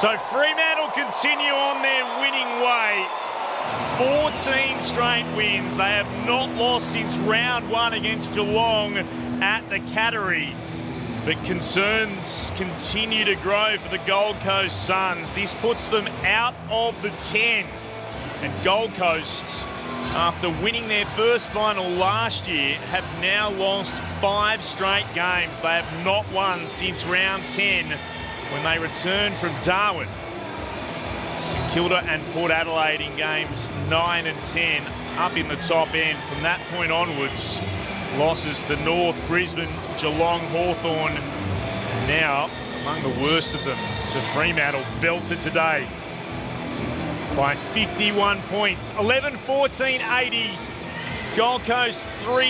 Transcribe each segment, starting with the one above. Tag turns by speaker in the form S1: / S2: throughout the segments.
S1: So Fremantle continue on their winning way. 14 straight wins. They have not lost since round one against Geelong at the Cattery. But concerns continue to grow for the Gold Coast Suns. This puts them out of the 10. And Gold Coast, after winning their first final last year, have now lost 5 straight games. They have not won since round 10 when they returned from Darwin. St Kilda and Port Adelaide in games 9 and 10 up in the top end. From that point onwards, losses to North, Brisbane, Geelong, Hawthorn, and now among the worst of them to Fremantle, belted today by 51 points. 11-14-80. Gold Coast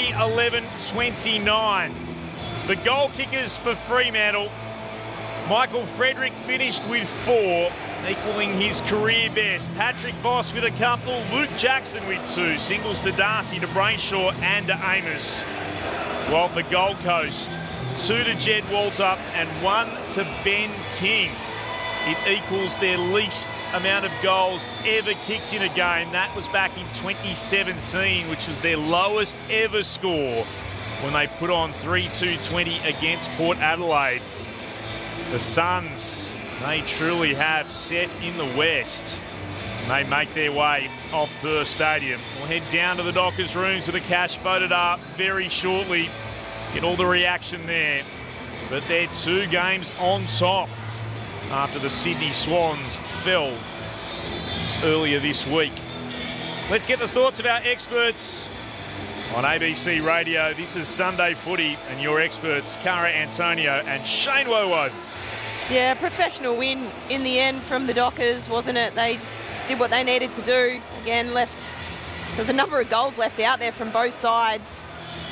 S1: 3-11-29. The goal kickers for Fremantle. Michael Frederick finished with 4, equaling his career best. Patrick Voss with a couple. Luke Jackson with 2. Singles to Darcy, to Brainshaw and to Amos. While for Gold Coast, 2 to Jed Walter and 1 to Ben King. It equals their least amount of goals ever kicked in a game. That was back in 2017, which was their lowest ever score when they put on 3-2-20 against Port Adelaide. The Suns, they truly have set in the West. And they make their way off Perth Stadium. We'll head down to the Dockers rooms with the cash voted up very shortly. Get all the reaction there. But they're 2 games on top after the Sydney Swans fell earlier this week. Let's get the thoughts of our experts on ABC Radio. This is Sunday Footy and your experts, Cara Antonio and Shane Wowo.
S2: Yeah, professional win in the end from the Dockers, wasn't it? They just did what they needed to do. Again, there was a number of goals left out there from both sides.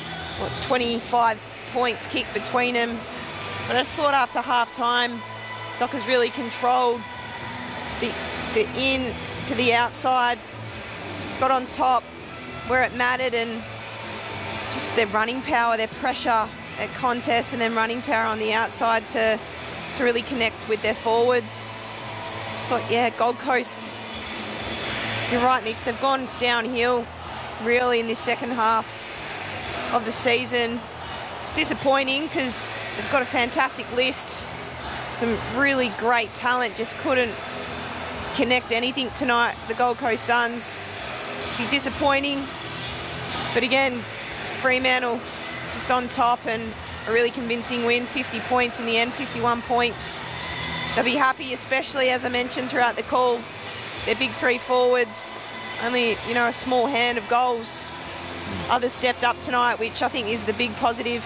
S2: 25 points kicked between them. But I just thought after half-time, Dockers really controlled the in to the outside, got on top where it mattered, and just their running power, their pressure at contest, and then running power on the outside to really connect with their forwards. So yeah, Gold Coast, you're right, Mitch, they've gone downhill really in this second half of the season. It's disappointing because they've got a fantastic list, some really great talent, just couldn't connect anything tonight. The Gold Coast Suns, be disappointing, but again, Fremantle just on top and a really convincing win. 50 points in the end, 51 points. They'll be happy, especially as I mentioned throughout the call, their big 3 forwards, only a small hand of goals. Others stepped up tonight, which I think is the big positive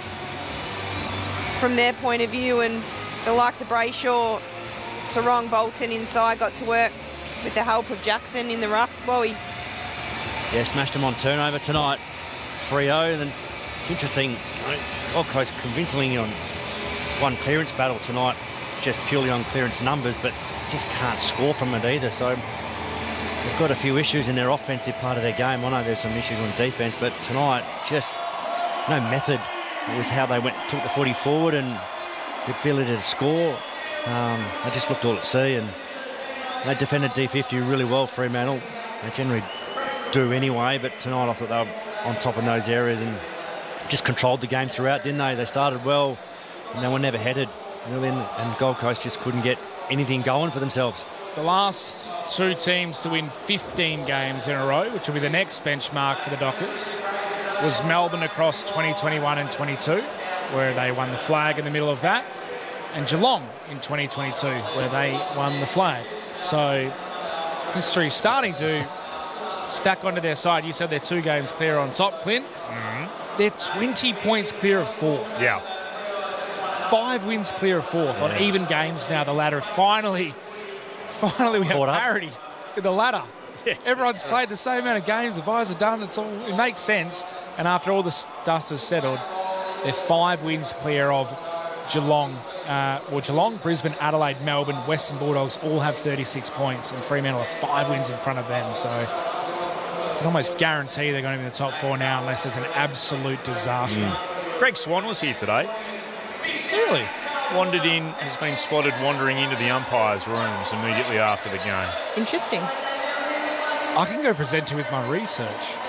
S2: from their point of view, and the likes of Brayshaw, Sarong, Bolton inside got to work with the help of Jackson in the ruck.
S3: Yeah, smashed them on turnover tonight, 3-0. And then it's interesting, Gold Coast convincingly on one clearance battle tonight, just purely on clearance numbers, but just can't score from it either. So they've got a few issues in their offensive part of their game. I know there's some issues on defence, but tonight just no method. It was how they took the footy forward and the ability to score. They just looked all at sea, and they defended D50 really well, Fremantle. They generally do anyway, but tonight I thought they were on top in those areas and just controlled the game throughout, didn't they? They started well and they were never headed, really, and Gold Coast just couldn't get anything going for themselves.
S4: The last 2 teams to win 15 games in a row, which will be the next benchmark for the Dockers, was Melbourne across 2021 and 22, where they won the flag in the middle of that, and Geelong in 2022, where they won the flag. So history starting to stack onto their side. You said they're 2 games clear on top, Clint.
S1: Mm-hmm.
S4: They're 20 points clear of 4th.
S1: Yeah.
S4: 5 wins clear of 4th on even games now. The ladder finally we have parity with the ladder.
S1: Yes,
S4: everyone's played the same amount of games. The buys are done. It makes sense. And after all the dust has settled, they're 5 wins clear of Geelong. Geelong, Brisbane, Adelaide, Melbourne, Western Bulldogs all have 36 points, and Fremantle are 5 wins in front of them. So I can almost guarantee they're going to be in the top 4 now unless there's an absolute disaster.
S1: Greg Swan was here today.
S4: Really?
S1: has been spotted wandering into the umpires' rooms immediately after the game.
S2: Interesting.
S4: I can go present with my research.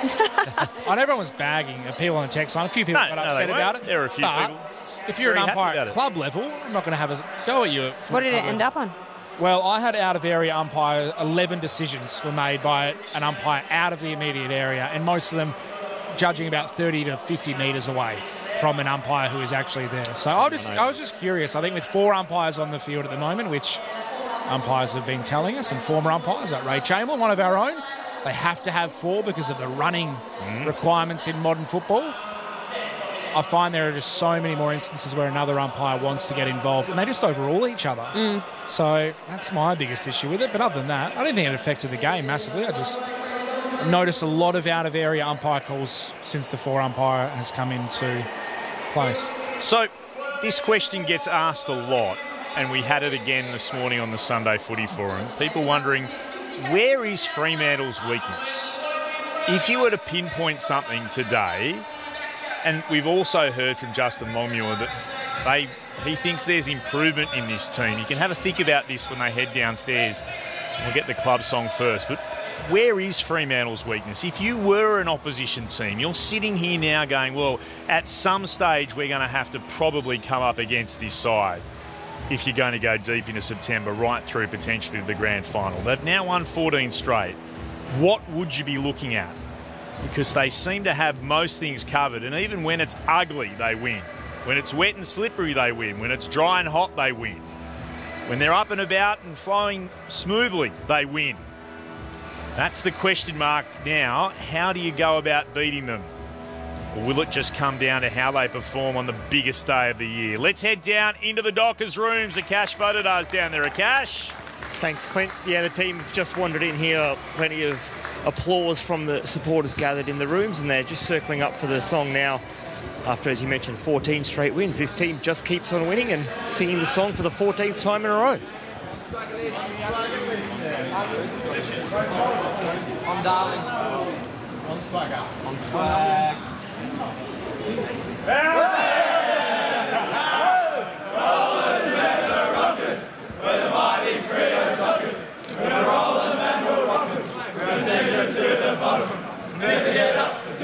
S4: I know everyone was bagging people on the text line. A few people got upset about it.
S1: There are a few people.
S4: If you're an umpire at club level, I'm not going to have a go at you.
S2: What did it end up on?
S4: Well, I had out-of-area umpire. 11 decisions were made by an umpire out of the immediate area, and most of them judging about 30 to 50 metres away from an umpire who is actually there. So I was just curious. I think with 4 umpires on the field at the moment, which umpires have been telling us, and former umpires like Ray Chamberlain, one of our own, they have to have 4 because of the running requirements in modern football. I find there are just so many more instances where another umpire wants to get involved and they just overrule each other. So that's my biggest issue with it. But other than that, I don't think it affected the game massively. I just noticed a lot of out-of-area umpire calls since the 4 umpire has come into place.
S1: So this question gets asked a lot, and we had it again this morning on the Sunday Footy Forum. People wondering, where is Fremantle's weakness? If you were to pinpoint something today, and we've also heard from Justin Longmuir that he thinks there's improvement in this team. You can have a think about this when they head downstairs. We'll get the club song first. But where is Fremantle's weakness? If you were an opposition team, you're sitting here now going, well, at some stage we're going to have to probably come up against this side if you're going to go deep into September, right through potentially to the grand final. They've now won 14 straight. What would you be looking at? Because they seem to have most things covered, and even when it's ugly, they win. When it's wet and slippery, they win. When it's dry and hot, they win. When they're up and about and flowing smoothly, they win. That's the question mark now. How do you go about beating them? Or will it just come down to how they perform on the biggest day of the year? Let's head down into the Dockers' rooms. Akash Vodadar's down there. Akash?
S5: Thanks, Clint. Yeah, the team have just wandered in here. Plenty of applause from the supporters gathered in the rooms, and they're just circling up for the song now. After, as you mentioned, 14 straight wins, this team just keeps on winning and singing the song for the 14th time in a row.
S6: On darling. On swagger. On swag.